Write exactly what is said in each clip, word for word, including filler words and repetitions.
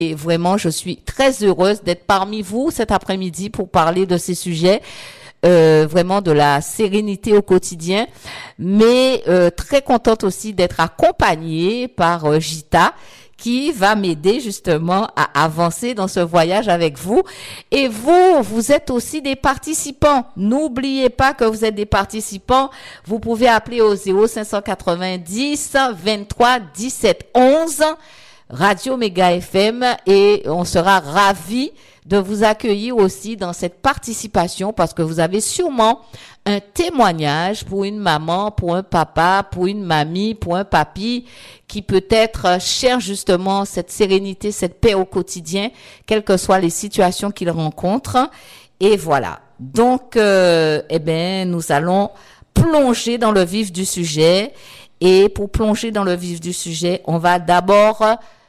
Et vraiment, je suis très heureuse d'être parmi vous cet après-midi pour parler de ces sujets, euh, vraiment de la sérénité au quotidien, mais euh, très contente aussi d'être accompagnée par euh, Gita, qui va m'aider justement à avancer dans ce voyage avec vous. Et vous, vous êtes aussi des participants. N'oubliez pas que vous êtes des participants. Vous pouvez appeler au zéro cinq cent quatre-vingt-dix, vingt-trois, dix-sept, onze, Radio Méga F M, et on sera ravis de vous accueillir aussi dans cette participation parce que vous avez sûrement un témoignage pour une maman, pour un papa, pour une mamie, pour un papy qui peut-être cherche justement cette sérénité, cette paix au quotidien, quelles que soient les situations qu'il rencontre. Et voilà. Donc, euh, eh ben, nous allons plonger dans le vif du sujet. Et pour plonger dans le vif du sujet, on va d'abord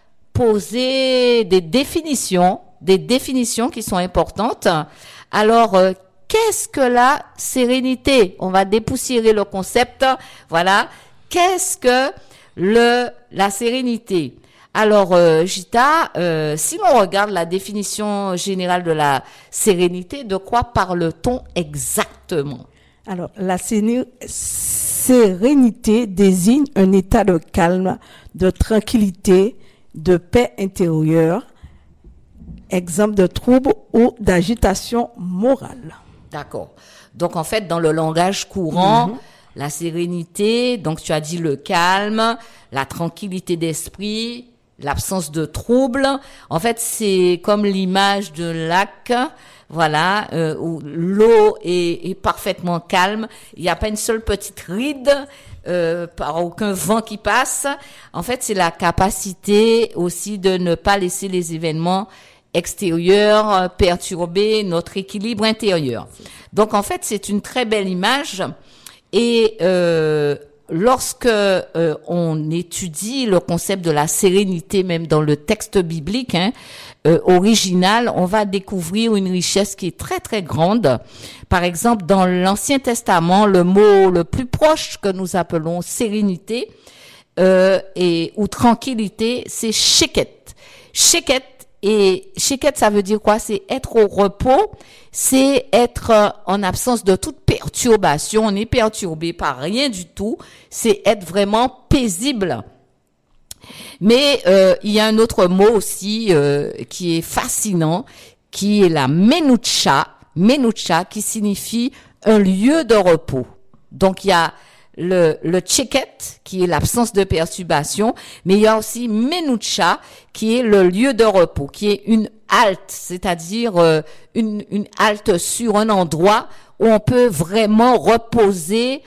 poser des définitions, des définitions qui sont importantes. Alors, euh, qu'est-ce que la sérénité? On va dépoussiérer le concept. Voilà. Qu'est-ce que le la sérénité? Alors, euh, Gita, euh, si l'on regarde la définition générale de la sérénité, de quoi parle-t-on exactement? Alors, la séné- sérénité désigne un état de calme, de tranquillité, de paix intérieure, exemple de trouble ou d'agitation morale. D'accord. Donc, en fait, dans le langage courant, Mhm. la sérénité, donc tu as dit le calme, la tranquillité d'esprit, l'absence de trouble. En fait, c'est comme l'image de lac, voilà, euh, où l'eau est, est parfaitement calme. Il n'y a pas une seule petite ride, euh, par aucun vent qui passe. En fait, c'est la capacité aussi de ne pas laisser les événements extérieurs euh, perturber notre équilibre intérieur. Donc, en fait, c'est une très belle image. Et euh, lorsque euh, on étudie le concept de la sérénité, même dans le texte biblique hein, euh, original, on va découvrir une richesse qui est très très grande. Par exemple, dans l'Ancien Testament, le mot le plus proche que nous appelons sérénité euh, et ou tranquillité, c'est sheket. Sheket. Et sheket, ça veut dire quoi? C'est être au repos, c'est être en absence de toute perturbation, on n'est perturbé par rien du tout, c'est être vraiment paisible. Mais euh, il y a un autre mot aussi euh, qui est fascinant, qui est la menucha, menucha qui signifie un lieu de repos. Donc il y a le le sheket qui est l'absence de perturbation, mais il y a aussi menucha qui est le lieu de repos, qui est une halte, c'est-à-dire euh, une une halte sur un endroit où on peut vraiment reposer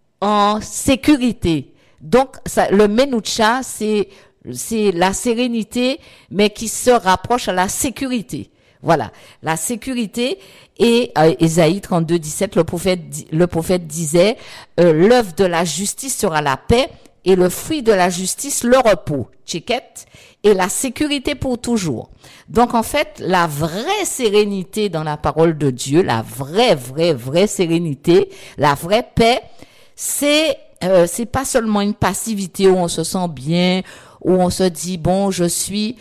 en sécurité. Donc ça, le menucha c'est c'est la sérénité mais qui se rapproche à la sécurité. Voilà, la sécurité. Et euh, Ésaïe trente-deux, dix-sept, le prophète le prophète disait euh, l'œuvre de la justice sera la paix et le fruit de la justice le repos, tchiket, et la sécurité pour toujours. Donc en fait, la vraie sérénité dans la parole de Dieu, la vraie vraie vraie sérénité, la vraie paix, c'est euh, c'est pas seulement une passivité où on se sent bien, où on se dit bon, je suis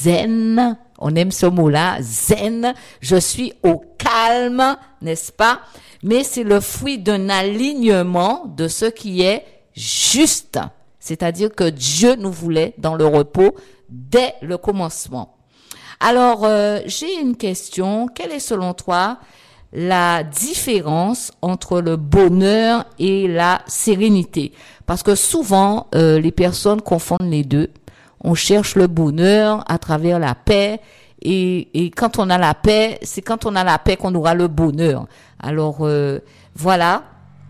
zen. On aime ce mot-là, zen, je suis au calme, n'est-ce pas? Mais c'est le fruit d'un alignement de ce qui est juste. C'est-à-dire que Dieu nous voulait dans le repos dès le commencement. Alors, euh, j'ai une question. Quelle est selon toi la différence entre le bonheur et la sérénité? Parce que souvent, euh, les personnes confondent les deux. On cherche le bonheur à travers la paix et, et quand on a la paix, c'est quand on a la paix qu'on aura le bonheur. Alors euh, voilà.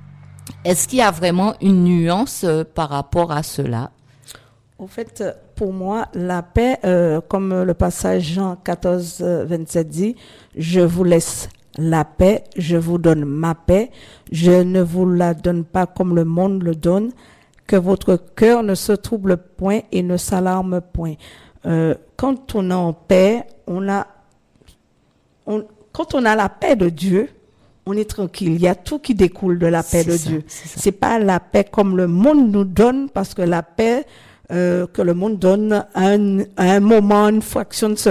Est-ce qu'il y a vraiment une nuance euh, par rapport à cela? En fait, pour moi, la paix, euh, comme le passage Jean quatorze, vingt-sept dit, je vous laisse la paix, je vous donne ma paix, je ne vous la donne pas comme le monde le donne. Que votre cœur ne se trouble point et ne s'alarme point. Euh, quand on est en paix, on a, on, quand on a la paix de Dieu, on est tranquille. Il y a tout qui découle de la paix C'est de ça, Dieu. c'est ça. C'est pas la paix comme le monde nous donne, parce que la paix, euh, que le monde donne à un, à un moment, une fraction de